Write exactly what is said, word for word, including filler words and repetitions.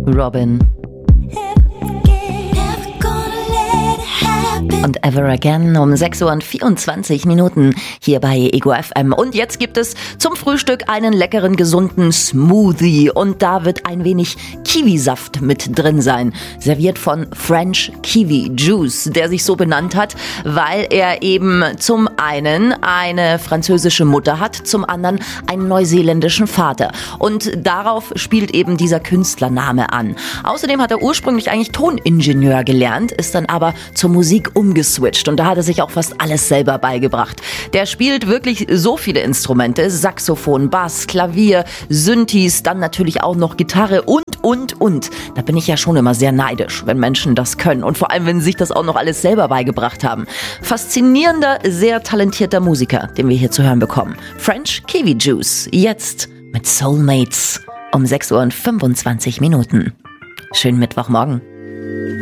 Robin. Und Ever Again um sechs Uhr und vierundzwanzig Minuten hier bei Ego F M. Und jetzt gibt es zum Frühstück einen leckeren, gesunden Smoothie. Und da wird ein wenig Kiwisaft mit drin sein. Serviert von French Kiwi Juice, der sich so benannt hat, weil er eben zum einen eine französische Mutter hat, zum anderen einen neuseeländischen Vater. Und darauf spielt eben dieser Künstlername an. Außerdem hat er ursprünglich eigentlich Toningenieur gelernt, ist dann aber zur Musik umgeswitcht. Und da hat er sich auch fast alles selber beigebracht. Der spielt wirklich so viele Instrumente. Saxophon, Bass, Klavier, Synthes, dann natürlich auch noch Gitarre und, und, und. Da bin ich ja schon immer sehr neidisch, wenn Menschen das können. Und vor allem, wenn sie sich das auch noch alles selber beigebracht haben. Faszinierender, sehr talentierter Musiker, den wir hier zu hören bekommen. French Kiwi Juice. Jetzt mit Soulmates um sechs Uhr und fünfundzwanzig Minuten. Schönen Mittwochmorgen.